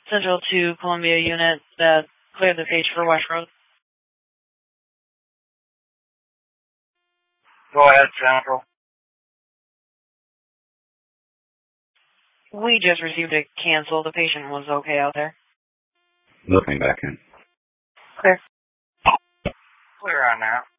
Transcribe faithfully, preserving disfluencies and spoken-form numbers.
Central to Columbia unit that cleared the page for West Road. Go ahead, Central. We just received a cancel. The patient was okay out there. Looking back in. Clear. Clear on that.